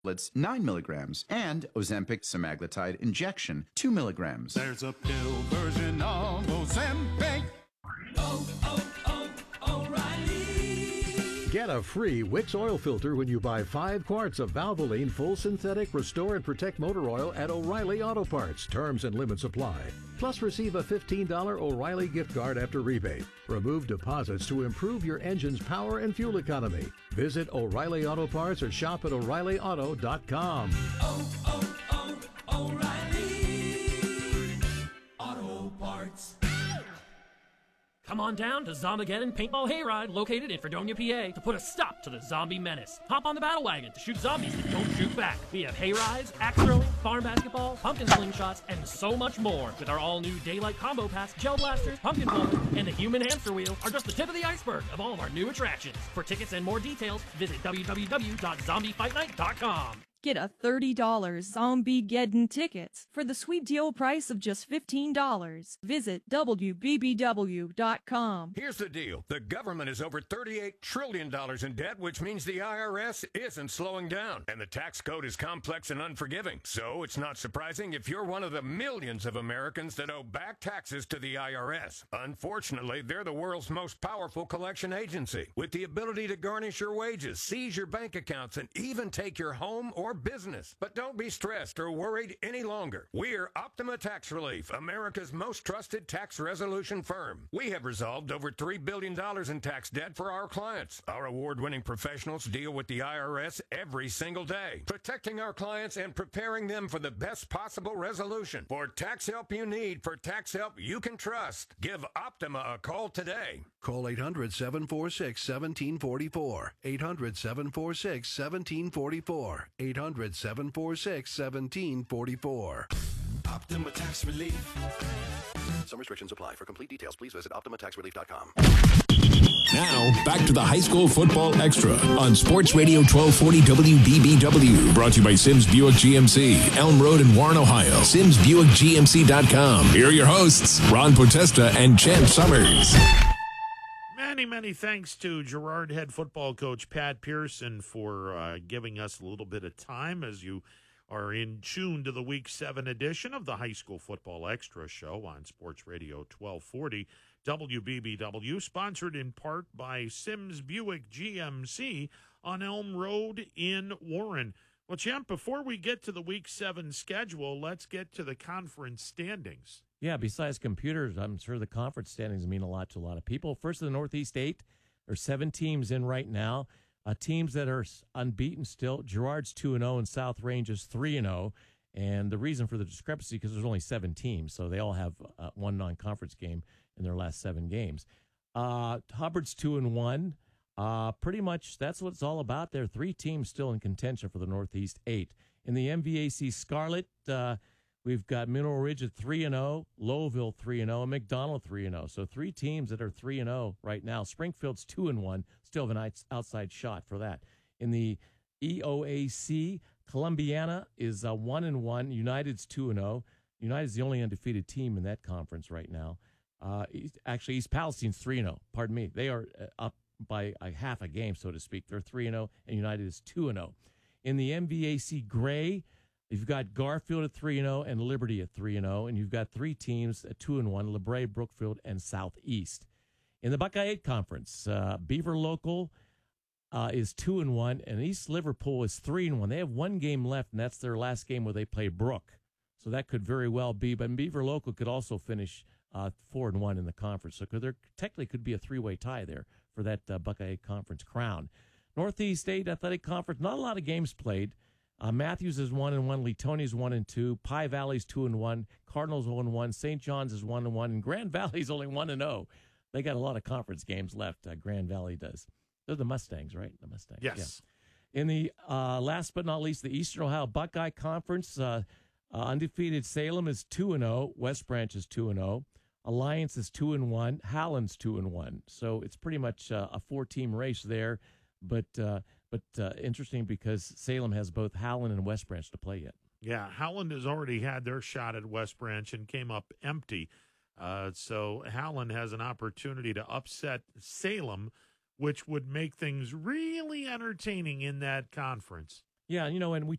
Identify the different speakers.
Speaker 1: tablets 9 milligrams and Ozempic semaglutide injection 2 milligrams.
Speaker 2: There's a pill version of Ozempic.
Speaker 3: Get a free Wix oil filter when you buy 5 quarts of Valvoline Full Synthetic Restore and Protect Motor Oil at O'Reilly Auto Parts. Terms and limits apply. Plus, receive a $15 O'Reilly gift card after rebate. Remove deposits to improve your engine's power and fuel economy. Visit O'Reilly Auto Parts or shop at O'ReillyAuto.com.
Speaker 4: O'Reilly Auto Parts.
Speaker 5: Come on down to Zombageddon Paintball Hayride, located in Fredonia, PA, to put a stop to the zombie menace. Hop on the battle wagon to shoot zombies that don't shoot back. We have hayrides, axe throwing, farm basketball, pumpkin slingshots, and so much more. With our all-new Daylight Combo Pass, Gel Blasters, Pumpkin Pullman, and the Human Hamster Wheel are just the tip of the iceberg of all of our new attractions. For tickets and more details, visit www.zombiefightnight.com.
Speaker 6: Get a $30 Zombageddon tickets for the sweet deal price of just $15. Visit WBBW.com.
Speaker 7: Here's the deal. The government is over $38 trillion in debt, which means the IRS isn't slowing down. And the tax code is complex and unforgiving. So it's not surprising if you're one of the millions of Americans that owe back taxes to the IRS. Unfortunately, they're the world's most powerful collection agency, with the ability to garnish your wages, seize your bank accounts, and even take your home or business. But don't be stressed or worried any longer. We're Optima Tax Relief, America's most trusted tax resolution firm. We have resolved over $3 billion in tax debt for our clients. Our award-winning professionals deal with the IRS every single day, protecting our clients and preparing them for the best possible resolution. For tax help you need, for tax help you can trust, give Optima a call today.
Speaker 8: Call 800-746-1744. 800-746-1744. 800-746-1744.
Speaker 2: Optima Tax Relief.
Speaker 8: Some restrictions apply. For complete details, please visit OptimaTaxRelief.com.
Speaker 9: Now, back to the High School Football Extra on Sports Radio 1240 WBBW. Brought to you by Sims Buick GMC, Elm Road in Warren, Ohio. SimsBuickGMC.com. Here are your hosts, Ron Potesta and Champ Summers.
Speaker 10: Many thanks to Girard head football coach Pat Pearson for giving us a little bit of time as you are in tune to the Week 7 edition of the High School Football Extra Show on Sports Radio 1240 WBBW, sponsored in part by Sims Buick GMC on Elm Road in Warren. Well, Champ, before we get to the Week 7 schedule, let's get to the conference standings.
Speaker 11: Yeah, besides computers, I'm sure the conference standings mean a lot to a lot of people. First, in the Northeast 8, there's 7 teams in right now. Teams that are unbeaten still. Girard's 2-0 and South Range is 3-0. And the reason for the discrepancy, because there's only 7 teams, so they all have one non-conference game in their last 7 games. Hubbard's 2-1. Pretty much that's what it's all about. There are 3 teams still in contention for the Northeast 8. In the MVAC Scarlet, we've got Mineral Ridge at 3-0, Lowville 3-0, and McDonald 3-0. So 3 teams that are 3-0 right now. Springfield's 2-1, still have an outside shot for that. In the EOAC, Columbiana is 1-1. United's 2-0. United's the only undefeated team in that conference right now. Actually, East Palestine's 3-0. Pardon me. They are up by a half a game, so to speak. They're 3-0, and United is 2-0. In the MVAC Gray, you've got Garfield at 3-0 and Liberty at 3-0, and you've got 3 teams at 2-1, LeBray, Brookfield, and Southeast. In the Buckeye 8 Conference, Beaver Local is 2-1, and East Liverpool is 3-1. They have 1 game left, and that's their last game where they play Brook. So that could very well be, but Beaver Local could also finish 4-1 in the conference. So there technically could be a 3-way tie there for that Buckeye 8 Conference crown. Northeast 8 Athletic Conference, not a lot of games played. Matthews is 1-1, Leetonia's 1-2, Pie Valley's 2-1, Cardinals 0-1, St. John's is 1-1, and Grand Valley's only 1-0. They got a lot of conference games left. Grand Valley does. They're the Mustangs, right? The Mustangs.
Speaker 10: Yes.
Speaker 11: Yeah. In the last but not least, the Eastern Ohio Buckeye Conference, undefeated Salem is 2-0, West Branch is 2-0, Alliance is 2-1, Howland's 2-1. So it's pretty much a 4-team race there, but interesting because Salem has both Howland and West Branch to play yet.
Speaker 10: Yeah, Howland has already had their shot at West Branch and came up empty. So Howland has an opportunity to upset Salem, which would make things really entertaining in that conference.
Speaker 11: Yeah, and we